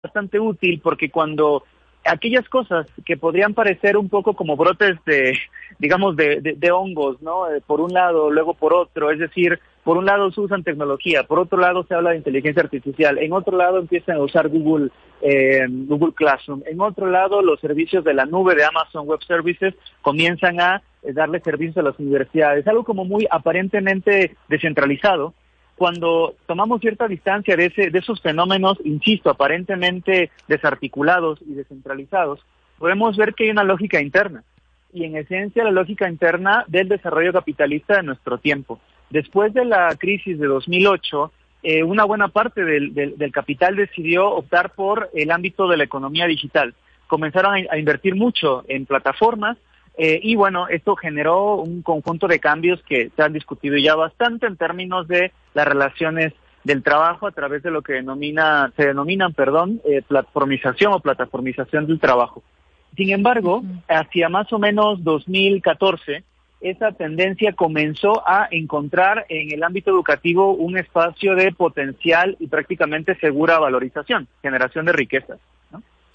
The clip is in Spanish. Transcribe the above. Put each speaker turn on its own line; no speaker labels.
bastante útil porque cuando aquellas cosas que podrían parecer un poco como brotes de hongos, ¿no? Por un lado, luego por otro, es decir, por un lado se usan tecnología, por otro lado se habla de inteligencia artificial, en otro lado empiezan a usar Google Classroom, en otro lado los servicios de la nube de Amazon Web Services comienzan a darle servicios a las universidades, algo como muy aparentemente descentralizado. Cuando tomamos cierta distancia de esos fenómenos, insisto, aparentemente desarticulados y descentralizados, podemos ver que hay una lógica interna, y en esencia la lógica interna del desarrollo capitalista de nuestro tiempo. Después de la crisis de 2008, una buena parte del capital decidió optar por el ámbito de la economía digital. Comenzaron a invertir mucho en plataformas, y bueno, esto generó un conjunto de cambios que se han discutido ya bastante en términos de las relaciones del trabajo a través de lo que se denominan platformización o plataformización del trabajo. Sin embargo, hacia más o menos 2014, esa tendencia comenzó a encontrar en el ámbito educativo un espacio de potencial y prácticamente segura valorización, generación de riquezas.